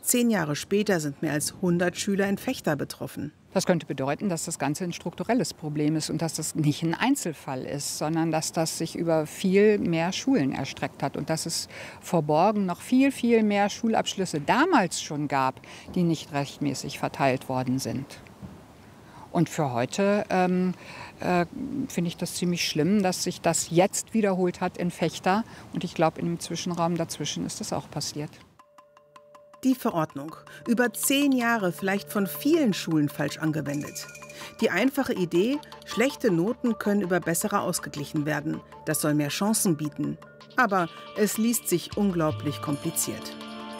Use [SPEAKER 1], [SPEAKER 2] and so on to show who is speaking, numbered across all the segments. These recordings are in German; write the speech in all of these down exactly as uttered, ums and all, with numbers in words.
[SPEAKER 1] Zehn Jahre später sind mehr als hundert Schüler in Vechta betroffen.
[SPEAKER 2] Das könnte bedeuten, dass das Ganze ein strukturelles Problem ist und dass das nicht ein Einzelfall ist, sondern dass das sich über viel mehr Schulen erstreckt hat und dass es verborgen noch viel, viel mehr Schulabschlüsse damals schon gab, die nicht rechtmäßig verteilt worden sind. Und für heute ähm, äh, finde ich das ziemlich schlimm, dass sich das jetzt wiederholt hat in Vechta. Und ich glaube, in dem Zwischenraum dazwischen ist das auch passiert.
[SPEAKER 1] Die Verordnung. Über zehn Jahre vielleicht von vielen Schulen falsch angewendet. Die einfache Idee, schlechte Noten können über bessere ausgeglichen werden. Das soll mehr Chancen bieten. Aber es liest sich unglaublich kompliziert.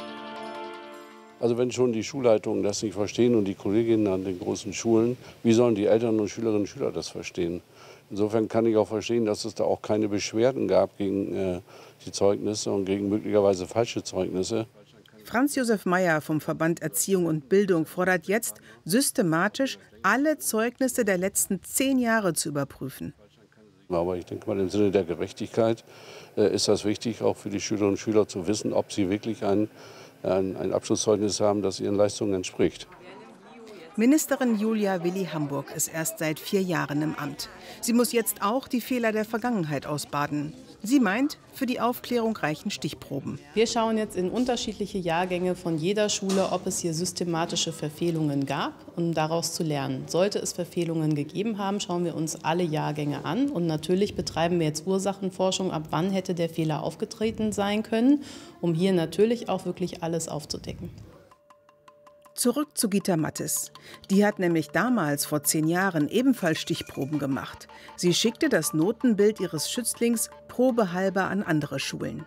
[SPEAKER 3] Also wenn schon die Schulleitungen das nicht verstehen und die Kolleginnen an den großen Schulen, wie sollen die Eltern und Schülerinnen und Schüler das verstehen? Insofern kann ich auch verstehen, dass es da auch keine Beschwerden gab gegen äh, die Zeugnisse und gegen möglicherweise falsche Zeugnisse.
[SPEAKER 1] Franz Josef Meyer vom Verband Erziehung und Bildung fordert jetzt, systematisch alle Zeugnisse der letzten zehn Jahre zu überprüfen.
[SPEAKER 3] Aber ich denke mal, im Sinne der Gerechtigkeit äh, ist das wichtig, auch für die Schülerinnen und Schüler zu wissen, ob sie wirklich ein, ein, ein Abschlusszeugnis haben, das ihren Leistungen entspricht.
[SPEAKER 1] Ministerin Julia Willi-Hamburg ist erst seit vier Jahren im Amt. Sie muss jetzt auch die Fehler der Vergangenheit ausbaden. Sie meint, für die Aufklärung reichen Stichproben.
[SPEAKER 4] Wir schauen jetzt in unterschiedliche Jahrgänge von jeder Schule, ob es hier systematische Verfehlungen gab, um daraus zu lernen. Sollte es Verfehlungen gegeben haben, schauen wir uns alle Jahrgänge an. Und natürlich betreiben wir jetzt Ursachenforschung, ab wann hätte der Fehler aufgetreten sein können, um hier natürlich auch wirklich alles aufzudecken.
[SPEAKER 1] Zurück zu Gita Mattes. Die hat nämlich damals, vor zehn Jahren, ebenfalls Stichproben gemacht. Sie schickte das Notenbild ihres Schützlings probehalber an andere Schulen.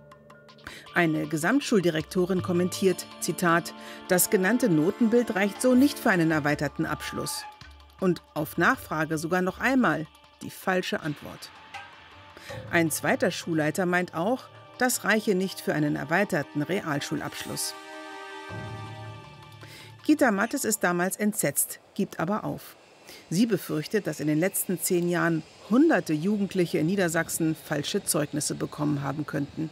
[SPEAKER 1] Eine Gesamtschuldirektorin kommentiert, Zitat, das genannte Notenbild reicht so nicht für einen erweiterten Abschluss. Und auf Nachfrage sogar noch einmal die falsche Antwort. Ein zweiter Schulleiter meint auch, das reiche nicht für einen erweiterten Realschulabschluss. Gita Mattes ist damals entsetzt, gibt aber auf. Sie befürchtet, dass in den letzten zehn Jahren hunderte Jugendliche in Niedersachsen falsche Zeugnisse bekommen haben könnten.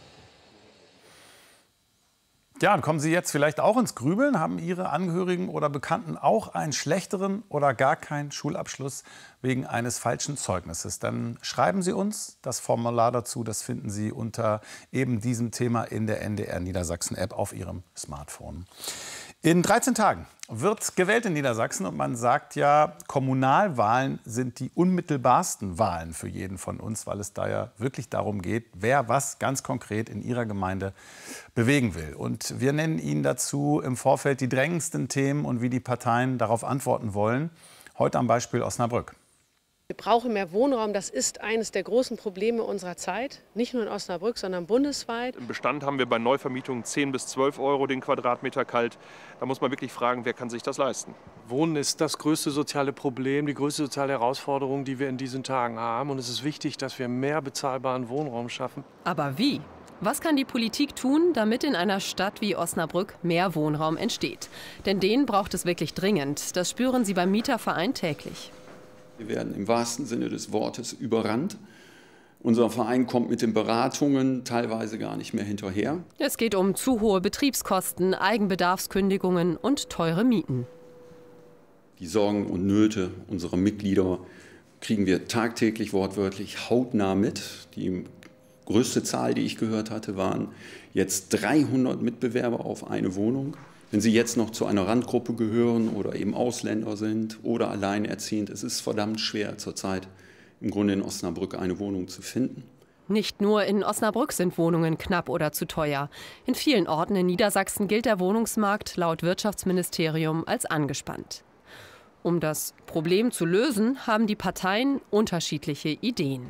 [SPEAKER 5] Ja, und kommen Sie jetzt vielleicht auch ins Grübeln? Haben Ihre Angehörigen oder Bekannten auch einen schlechteren oder gar keinen Schulabschluss wegen eines falschen Zeugnisses? Dann schreiben Sie uns das Formular dazu. Das finden Sie unter eben diesem Thema in der N D R Niedersachsen-App auf Ihrem Smartphone. In dreizehn Tagen wird gewählt in Niedersachsen und man sagt ja, Kommunalwahlen sind die unmittelbarsten Wahlen für jeden von uns, weil es da ja wirklich darum geht, wer was ganz konkret in ihrer Gemeinde bewegen will. Und wir nennen Ihnen dazu im Vorfeld die drängendsten Themen und wie die Parteien darauf antworten wollen. Heute am Beispiel Osnabrück.
[SPEAKER 6] Wir brauchen mehr Wohnraum. Das ist eines der großen Probleme unserer Zeit. Nicht nur in Osnabrück, sondern bundesweit.
[SPEAKER 7] Im Bestand haben wir bei Neuvermietungen zehn bis zwölf Euro den Quadratmeter kalt. Da muss man wirklich fragen, wer kann sich das leisten?
[SPEAKER 8] Wohnen ist das größte soziale Problem, die größte soziale Herausforderung, die wir in diesen Tagen haben. Und es ist wichtig, dass wir mehr bezahlbaren Wohnraum schaffen.
[SPEAKER 9] Aber wie? Was kann die Politik tun, damit in einer Stadt wie Osnabrück mehr Wohnraum entsteht? Denn den braucht es wirklich dringend. Das spüren Sie beim Mieterverein täglich.
[SPEAKER 10] Wir werden im wahrsten Sinne des Wortes überrannt. Unser Verein kommt mit den Beratungen teilweise gar nicht mehr hinterher.
[SPEAKER 9] Es geht um zu hohe Betriebskosten, Eigenbedarfskündigungen und teure Mieten.
[SPEAKER 10] Die Sorgen und Nöte unserer Mitglieder kriegen wir tagtäglich wortwörtlich hautnah mit. Die größte Zahl, die ich gehört hatte, waren jetzt dreihundert Mitbewerber auf eine Wohnung. Wenn Sie jetzt noch zu einer Randgruppe gehören oder eben Ausländer sind oder alleinerziehend, es ist verdammt schwer zurzeit im Grunde in Osnabrück eine Wohnung zu finden.
[SPEAKER 9] Nicht nur in Osnabrück sind Wohnungen knapp oder zu teuer. In vielen Orten in Niedersachsen gilt der Wohnungsmarkt laut Wirtschaftsministerium als angespannt. Um das Problem zu lösen, haben die Parteien unterschiedliche Ideen.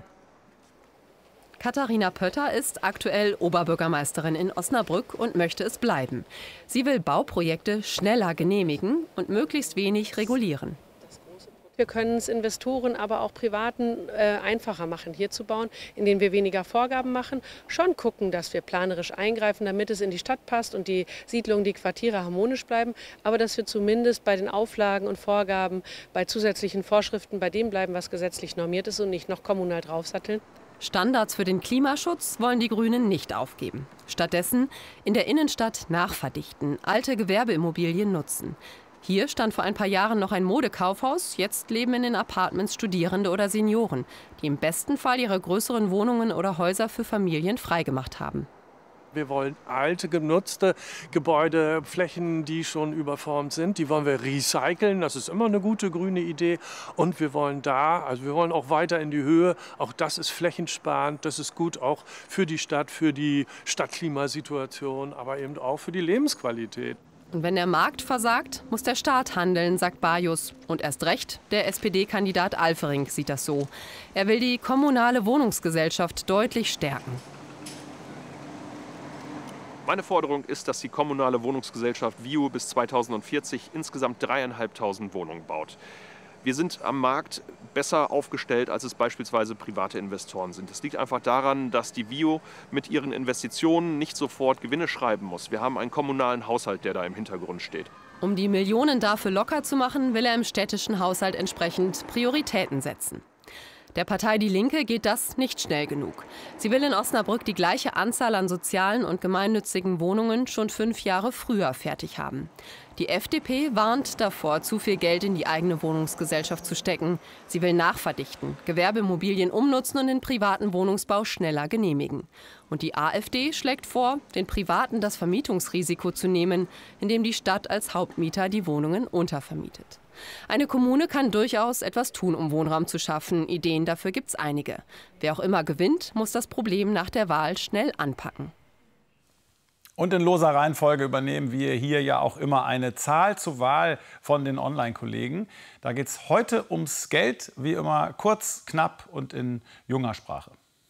[SPEAKER 9] Katharina Pötter ist aktuell Oberbürgermeisterin in Osnabrück und möchte es bleiben. Sie will Bauprojekte schneller genehmigen und möglichst wenig regulieren.
[SPEAKER 6] Wir können es Investoren, aber auch Privaten äh, einfacher machen, hier zu bauen, indem wir weniger Vorgaben machen. Schon gucken, dass wir planerisch eingreifen, damit es in die Stadt passt und die Siedlungen, die Quartiere harmonisch bleiben. Aber dass wir zumindest bei den Auflagen und Vorgaben, bei zusätzlichen Vorschriften bei dem bleiben, was gesetzlich normiert ist und nicht noch kommunal draufsatteln.
[SPEAKER 9] Standards für den Klimaschutz wollen die Grünen nicht aufgeben. Stattdessen in der Innenstadt nachverdichten, alte Gewerbeimmobilien nutzen. Hier stand vor ein paar Jahren noch ein Modekaufhaus, jetzt leben in den Apartments Studierende oder Senioren, die im besten Fall ihre größeren Wohnungen oder Häuser für Familien freigemacht haben.
[SPEAKER 8] Wir wollen alte, genutzte Gebäudeflächen, die schon überformt sind, die wollen wir recyceln. Das ist immer eine gute grüne Idee. Und wir wollen da, also wir wollen auch weiter in die Höhe. Auch das ist flächensparend, das ist gut auch für die Stadt, für die Stadtklimasituation, aber eben auch für die Lebensqualität.
[SPEAKER 9] Und wenn der Markt versagt, muss der Staat handeln, sagt Bajus. Und erst recht, der S P D-Kandidat Alfering sieht das so. Er will die kommunale Wohnungsgesellschaft deutlich stärken.
[SPEAKER 7] Meine Forderung ist, dass die kommunale Wohnungsgesellschaft V I U bis zweitausendvierzig insgesamt dreieinhalbtausend Wohnungen baut. Wir sind am Markt besser aufgestellt, als es beispielsweise private Investoren sind. Das liegt einfach daran, dass die V I U mit ihren Investitionen nicht sofort Gewinne schreiben muss. Wir haben einen kommunalen Haushalt, der da im Hintergrund steht.
[SPEAKER 9] Um die Millionen dafür locker zu machen, will er im städtischen Haushalt entsprechend Prioritäten setzen. Der Partei Die Linke geht das nicht schnell genug. Sie will in Osnabrück die gleiche Anzahl an sozialen und gemeinnützigen Wohnungen schon fünf Jahre früher fertig haben. Die F D P warnt davor, zu viel Geld in die eigene Wohnungsgesellschaft zu stecken. Sie will nachverdichten, Gewerbeimmobilien umnutzen und den privaten Wohnungsbau schneller genehmigen. Und die AfD schlägt vor, den Privaten das Vermietungsrisiko zu nehmen, indem die Stadt als Hauptmieter die Wohnungen untervermietet. Eine Kommune kann durchaus etwas tun, um Wohnraum zu schaffen. Ideen dafür gibt es einige. Wer auch immer gewinnt, muss das Problem nach der Wahl schnell anpacken.
[SPEAKER 5] Und in loser Reihenfolge übernehmen wir hier ja auch immer eine Zahl zur Wahl von den Online-Kollegen. Da geht es heute ums Geld, wie immer kurz, knapp und in junger Sprache.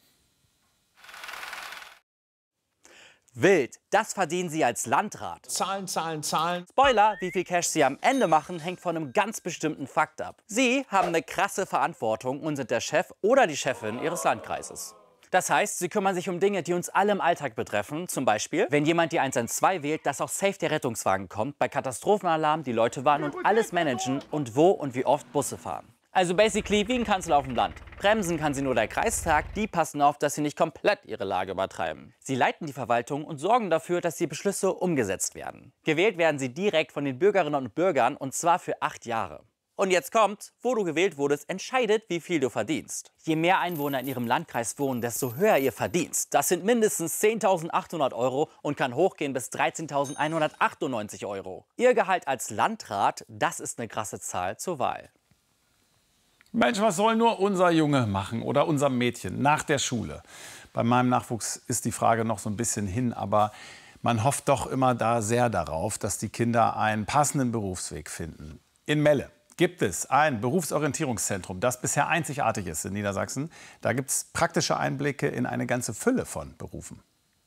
[SPEAKER 11] Wild, das verdienen Sie als Landrat.
[SPEAKER 12] Zahlen, Zahlen, Zahlen.
[SPEAKER 11] Spoiler, wie viel Cash Sie am Ende machen, hängt von einem ganz bestimmten Fakt ab. Sie haben eine krasse Verantwortung und sind der Chef oder die Chefin Ihres Landkreises. Das heißt, Sie kümmern sich um Dinge, die uns alle im Alltag betreffen. Zum Beispiel, wenn jemand die eins eins zwei wählt, dass auch safe der Rettungswagen kommt, bei Katastrophenalarm die Leute warnen und alles managen und wo und wie oft Busse fahren. Also basically wie ein Kanzler auf dem Land. Bremsen kann sie nur der Kreistag, die passen auf, dass sie nicht komplett ihre Lage übertreiben. Sie leiten die Verwaltung und sorgen dafür, dass die Beschlüsse umgesetzt werden. Gewählt werden sie direkt von den Bürgerinnen und Bürgern und zwar für acht Jahre. Und jetzt kommt, wo du gewählt wurdest, entscheidet, wie viel du verdienst. Je mehr Einwohner in ihrem Landkreis wohnen, desto höher ihr Verdienst. Das sind mindestens zehntausendachthundert Euro und kann hochgehen bis dreizehntausendeinhundertachtundneunzig Euro. Ihr Gehalt als Landrat, das ist eine krasse Zahl zur Wahl.
[SPEAKER 5] Mensch, was soll nur unser Junge machen oder unser Mädchen nach der Schule? Bei meinem Nachwuchs ist die Frage noch so ein bisschen hin, aber man hofft doch immer da sehr darauf, dass die Kinder einen passenden Berufsweg finden. In Melle gibt es ein Berufsorientierungszentrum, das bisher einzigartig ist in Niedersachsen. Da gibt es praktische Einblicke in eine ganze Fülle von Berufen.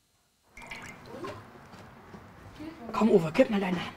[SPEAKER 13] Komm, Uwe, gib mal deine Hand.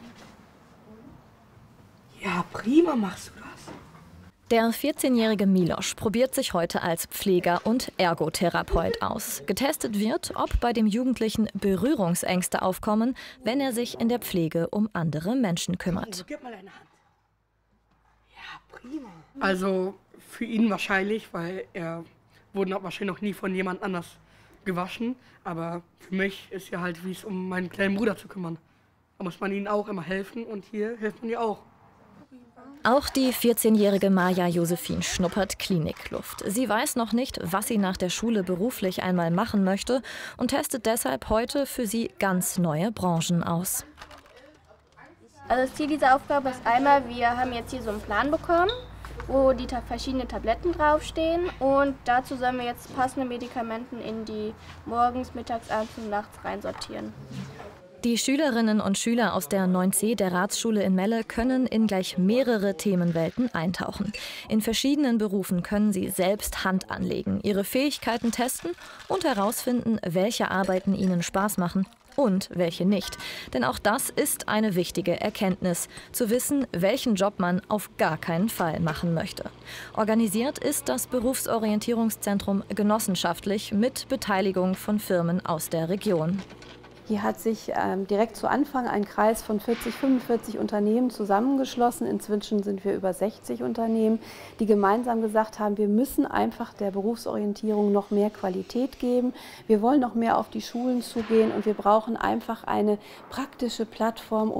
[SPEAKER 13] Ja, prima machst du das.
[SPEAKER 14] Der vierzehnjährige Milosch probiert sich heute als Pfleger und Ergotherapeut aus. Getestet wird, ob bei dem Jugendlichen Berührungsängste aufkommen, wenn er sich in der Pflege um andere Menschen kümmert.
[SPEAKER 13] Gib mal deine Hand. Ja, prima. Also für ihn wahrscheinlich, weil er wurde wahrscheinlich noch nie von jemand anders gewaschen. Aber für mich ist ja halt, wie es um meinen kleinen Bruder zu kümmern. Da muss man ihnen auch immer helfen und hier hilft man ja auch.
[SPEAKER 14] Auch die vierzehnjährige Maja Josephine schnuppert Klinikluft. Sie weiß noch nicht, was sie nach der Schule beruflich einmal machen möchte und testet deshalb heute für sie ganz neue Branchen aus.
[SPEAKER 15] Also das Ziel dieser Aufgabe ist einmal, wir haben jetzt hier so einen Plan bekommen, wo die verschiedenen Tabletten draufstehen und dazu sollen wir jetzt passende Medikamente in die morgens, mittags, abends und nachts reinsortieren.
[SPEAKER 14] Die Schülerinnen und Schüler aus der neun C der Ratsschule in Melle können in gleich mehrere Themenwelten eintauchen. In verschiedenen Berufen können sie selbst Hand anlegen, ihre Fähigkeiten testen und herausfinden, welche Arbeiten ihnen Spaß machen und welche nicht. Denn auch das ist eine wichtige Erkenntnis, zu wissen, welchen Job man auf gar keinen Fall machen möchte. Organisiert ist das Berufsorientierungszentrum genossenschaftlich mit Beteiligung von Firmen aus der Region.
[SPEAKER 12] Hier hat sich ähm, direkt zu Anfang ein Kreis von vierzig, fünfundvierzig Unternehmen zusammengeschlossen. Inzwischen sind wir über sechzig Unternehmen, die gemeinsam gesagt haben, wir müssen einfach der Berufsorientierung noch mehr Qualität geben. Wir wollen noch mehr auf die Schulen zugehen und wir brauchen einfach eine praktische Plattform,